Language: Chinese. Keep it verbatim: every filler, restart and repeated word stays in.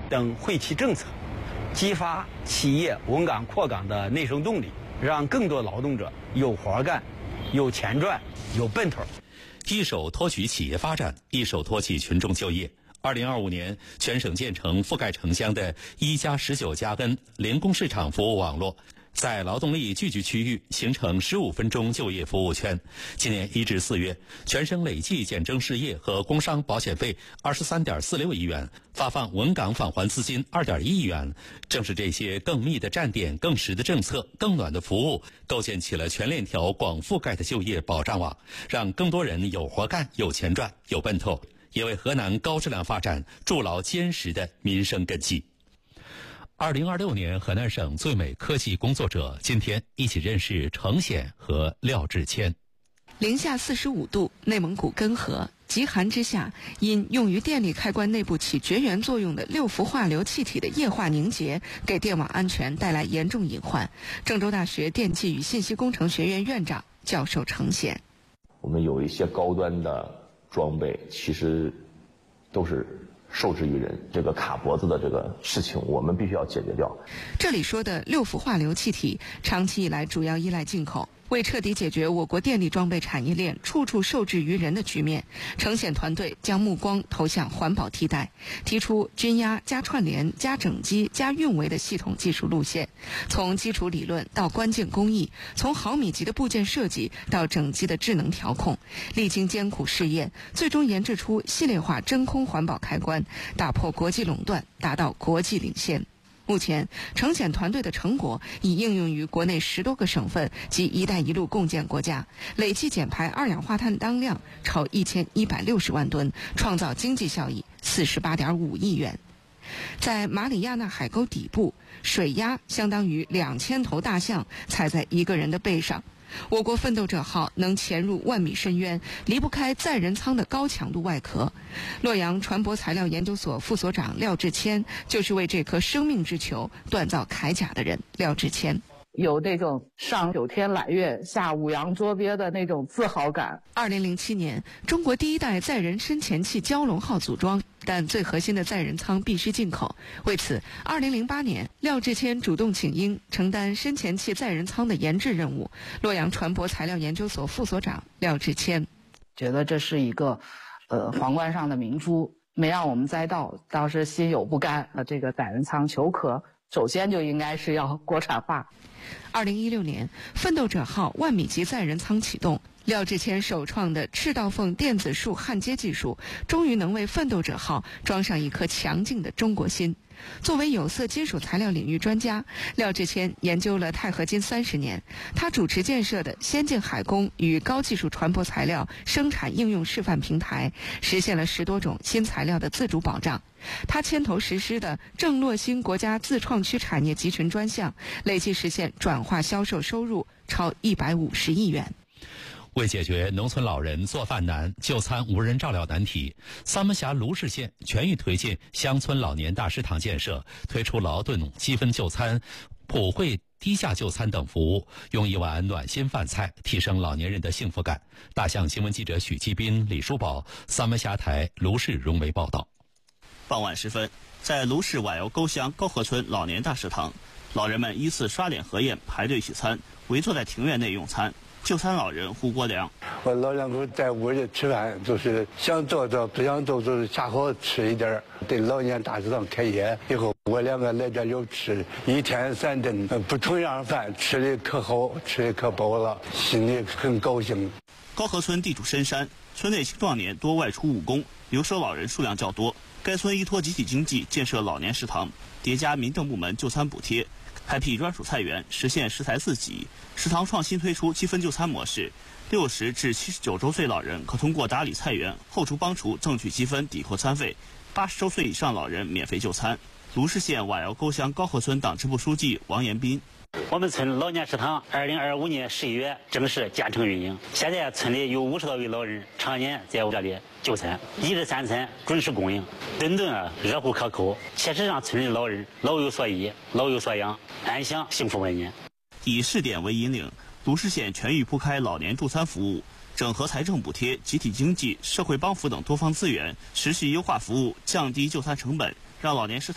等惠企政策，激发企业稳岗扩岗的内生动力，让更多劳动者有活干、有钱赚、有奔头。 一手托举企业发展，一手托起群众就业。二零二五年，全省建成覆盖城乡的一加十九加 N 零工市场服务网络，在劳动力聚集区域形成十五分钟就业服务圈。今年一至四月，全省累计减征失业和工伤保险费二十三点四六亿元，发放稳岗返还资金二点一亿元。正是这些更密的站点、更实的政策、更暖的服务，构建起了全链条广覆盖的就业保障网，让更多人有活干、有钱赚、有奔头，也为河南高质量发展筑牢坚实的民生根基。二零二六年河南省最美科技工作者，今天一起认识程显和廖志谦。 零下四十五度，内蒙古根河，极寒之下，因用于电力开关内部起绝缘作用的六氟化硫气体的液化凝结，给电网安全带来严重隐患。郑州大学电气与信息工程学院院长、教授程显： 我们有一些高端的装备，其实都是受制于人，这个卡脖子的这个事情我们必须要解决掉。 这里说的六氟化硫气体长期以来主要依赖进口，为彻底解决我国电力装备产业链处处受制于人的局面，程显团队将目光投向环保替代，提出均压加串联加整机加运维的系统技术路线，从基础理论到关键工艺，从毫米级的部件设计到整机的智能调控，历经艰苦试验，最终研制出系列化真空环保开关，打破国际垄断，达到国际领先。目前，程显团队的成果已应用于国内十多个省份及“一带一路”共建国家，累计减排二氧化碳当量超一千一百六十万吨，创造经济效益四十八点五亿元。在马里亚纳海沟底部，水压相当于两千头大象踩在一个人的背上。我国奋斗者号能潜入万米深渊，离不开载人舱的高强度外壳。洛阳船舶材料研究所副所长廖志谦就是为这颗生命之球锻造铠甲的人。廖志谦有那种上九天揽月、下五洋捉鳖的那种自豪感。 二零零七年，中国第一代载人深潜器蛟龙号组装，但最核心的载人舱必须进口。为此，二零零八年，廖志谦主动请缨，承担深潜器载人舱的研制任务。洛阳船舶材料研究所副所长廖志谦觉得这是一个，呃，皇冠上的明珠，没让我们栽到，当时心有不甘。呃，这个载人舱球壳首先就应该是要国产化。 二零一六年，奋斗者号万米级载人舱启动，廖志谦首创的赤道缝电子束焊接技术，终于能为奋斗者号装上一颗强劲的中国心。作为有色金属材料领域专家，廖志谦研究了钛合金三十年。他主持建设的先进海工与高技术船舶材料生产应用示范平台，实现了十多种新材料的自主保障。他牵头实施的郑洛新国家自创区产业集群专项，累计实现转化销售收入超一百五十亿元。 为解决农村老人做饭难、就餐无人照料难题，三门峡卢氏县全域推进乡村老年大食堂建设，推出劳顿积分就餐、普惠低价就餐等服务，用一碗暖心饭菜提升老年人的幸福感。大象新闻记者许继斌、李书宝，三门峡台卢氏融媒报道。 傍晚时分，在卢氏瓦窑沟乡高河村老年大食堂，老人们依次刷脸合眼，排队取餐，围坐在庭院内用餐。就餐老人胡国良， 我老两口在屋里吃饭，就是想坐坐，不想坐就是恰好吃一点。对老年大食堂开业以后，我两个来这有吃，一天三顿不同样饭，吃的可好，吃的可饱了，心里很高兴。 高河村地处深山，村内青壮年多外出务工，留守老人数量较多。该村依托集体经济建设老年食堂，叠加民政部门就餐补贴，开辟专属菜园，实现食材自给。食堂创新推出积分就餐模式，六十至七十九周岁老人可通过打理菜园、后厨帮厨挣取积分抵扣餐费，八十周岁以上老人免费就餐。卢氏县瓦窑沟乡高河村党支部书记王延斌。 我们村老年食堂二零二五年十一月正式建成运营，现在村里有五十多位老人常年在我这里就餐，一日三餐准时供应，顿顿啊热乎可口，切实让村里老人老有所依、老有所养，安享幸福晚年。 以试点为引领，卢氏县全域铺开老年助餐服务，整合财政补贴、集体经济、社会帮扶等多方资源，持续优化服务，降低就餐成本，让老年食堂